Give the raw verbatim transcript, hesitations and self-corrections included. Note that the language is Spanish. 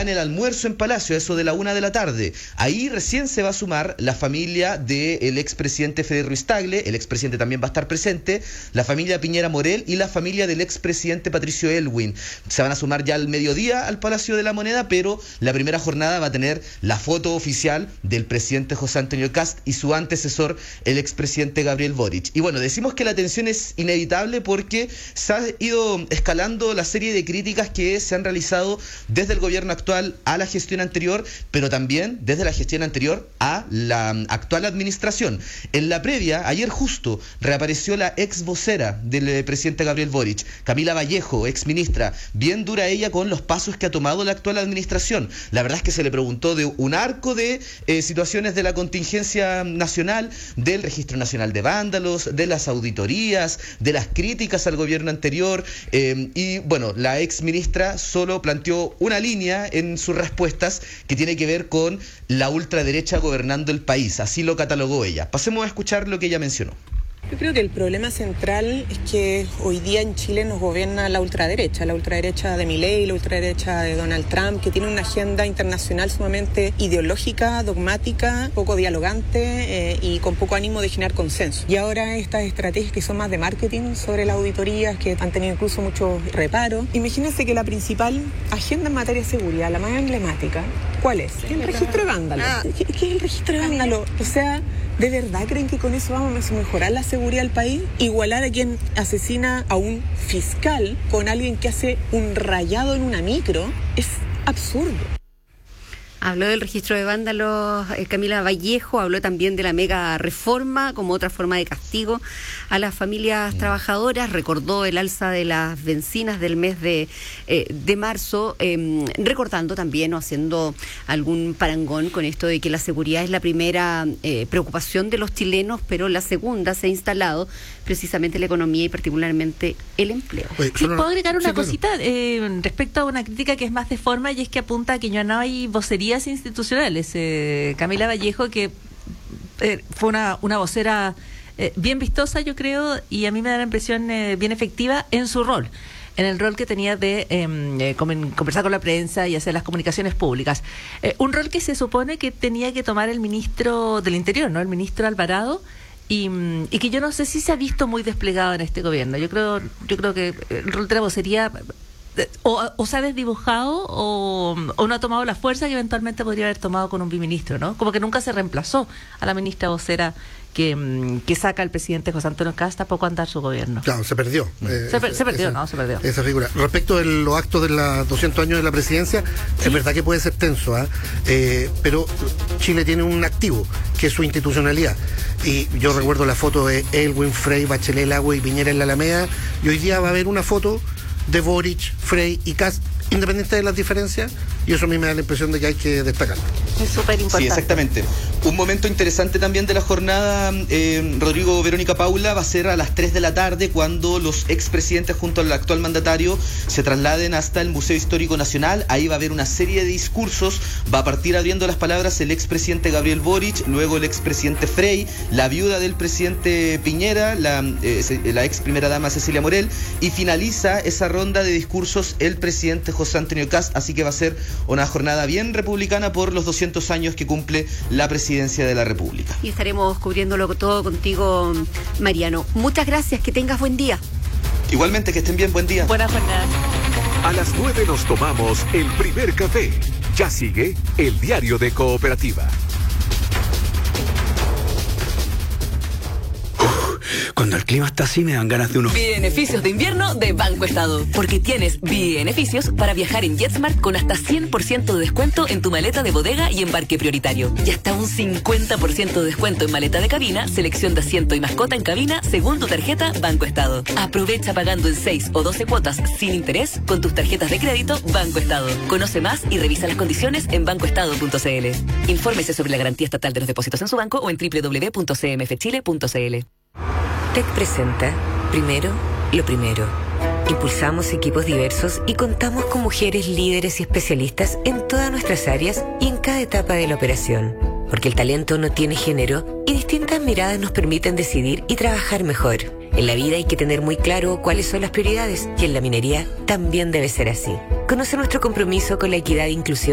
en el almuerzo en Palacio, eso de la una de la tarde. Ahí recién se va a sumar la familia del expresidente Fede Ruiz Tagle, el expresidente también va a estar presente, la familia Piñera Morel y la familia del expresidente Patricio Elwin. Se van a sumar ya al mediodía al Palacio de la Moneda, pero la primera jornada va a tener la foto oficial del presidente José Antonio Kast y su antecesor, el expresidente Gabriel Boric. Y bueno, decimos que la tensión es inevitable porque se ha ido escalando la serie de críticas que se han realizado desde el gobierno actual a la gestión anterior, pero también desde la gestión anterior a la actual administración. En la previa, ayer justo, reapareció la ex vocera del eh, presidente Gabriel Boric, Camila Vallejo, ex ministra, bien dura ella con los pasos que ha tomado la actual administración. La verdad es que se le preguntó de un arco de eh, situaciones de la contingencia nacional, del Registro Nacional de Vándalos, de las auditorías, de las críticas al gobierno anterior, eh, y bueno, la ex ministra solo planteó una línea en sus respuestas que tiene que ver con la ultraderecha gobernando el país, así lo catalogó ella. Pasemos a escuchar lo que ella mencionó. Yo creo que el problema central es que hoy día en Chile nos gobierna la ultraderecha, la ultraderecha de Milei, la ultraderecha de Donald Trump, que tiene una agenda internacional sumamente ideológica, dogmática, poco dialogante eh, y con poco ánimo de generar consenso. Y ahora estas estrategias que son más de marketing sobre las auditorías, que han tenido incluso muchos reparos. Imagínense que la principal agenda en materia de seguridad, la más emblemática, ¿cuál es? El registro de vándalos. Ah. ¿Qué, ¿Qué es el registro de vándalos? O sea, ¿de verdad creen que con eso vamos a mejorar la seguridad del país? Igualar a quien asesina a un fiscal con alguien que hace un rayado en una micro es absurdo. Habló del registro de vándalos eh, Camila Vallejo, habló también de la mega reforma como otra forma de castigo a las familias mm. trabajadoras, recordó el alza de las bencinas del mes de, eh, de marzo, eh, recordando también o haciendo algún parangón con esto de que la seguridad es la primera eh, preocupación de los chilenos, pero la segunda se ha instalado precisamente la economía y particularmente el empleo. Oye, sí, ¿puedo agregar una sí, claro. cosita eh, respecto a una crítica que es más de forma y es que apunta a que ya no hay vocerías institucionales? Eh, Camila Vallejo, que eh, fue una, una vocera eh, bien vistosa, yo creo, y a mí me da la impresión eh, bien efectiva en su rol, en el rol que tenía de eh, conversar con la prensa y hacer las comunicaciones públicas. Eh, un rol que se supone que tenía que tomar el ministro del Interior, ¿no? El ministro Alvarado, y, y que yo no sé si se ha visto muy desplegado en este gobierno. Yo creo, yo creo que el rol de la vocería o, o se ha desdibujado o, o no ha tomado la fuerza que eventualmente podría haber tomado con un biministro, ¿no? Como que nunca se reemplazó a la ministra vocera que, que saca el presidente José Antonio Kast a poco andar su gobierno. Claro, se perdió. Eh, se, per, se perdió, esa, no, se perdió. Esa figura. Respecto de los actos de los doscientos años de la presidencia, ¿sí? Es verdad que puede ser tenso, ¿eh? Eh, pero Chile tiene un activo, que es su institucionalidad. Y yo sí. recuerdo la foto de Elwin, Frey, Bachelet, Lagüe y Piñera en la Alameda, y hoy día va a haber una foto de Boric, Frey y Kast, independiente de las diferencias, y eso a mí me da la impresión de que hay que destacarlo. Es súper importante. Sí, exactamente. Un momento interesante también de la jornada, eh, Rodrigo, Verónica, Paula, va a ser a las tres de la tarde cuando los expresidentes junto al actual mandatario se trasladen hasta el Museo Histórico Nacional. Ahí va a haber una serie de discursos, va a partir abriendo las palabras el expresidente Gabriel Boric, luego el expresidente Frey, la viuda del presidente Piñera, la, eh, la ex primera dama Cecilia Morel, y finaliza esa ronda de discursos el presidente José Antonio Kast, así que va a ser una jornada bien republicana por los doscientos años que cumple la presidencia de la República. Y estaremos cubriéndolo todo contigo, Mariano. Muchas gracias, que tengas buen día. Igualmente, que estén bien, buen día. Buena jornada. A las nueve nos tomamos el primer café. Ya sigue el diario de Cooperativa. Cuando el clima está así me dan ganas de unos beneficios de invierno de Banco Estado. Porque tienes beneficios para viajar en JetSmart con hasta cien por ciento de descuento en tu maleta de bodega y embarque prioritario. Y hasta un cincuenta por ciento de descuento en maleta de cabina, selección de asiento y mascota en cabina según tu tarjeta Banco Estado. Aprovecha pagando en seis o doce cuotas sin interés con tus tarjetas de crédito Banco Estado. Conoce más y revisa las condiciones en banco estado punto c l. Infórmese sobre la garantía estatal de los depósitos en su banco o en doble u doble u doble u punto c m f chile punto c l. T E C presenta, primero, lo primero. Impulsamos equipos diversos y contamos con mujeres líderes y especialistas en todas nuestras áreas y en cada etapa de la operación. Porque el talento no tiene género y distintas miradas nos permiten decidir y trabajar mejor. En la vida hay que tener muy claro cuáles son las prioridades y en la minería también debe ser así. Conoce nuestro compromiso con la equidad e inclusión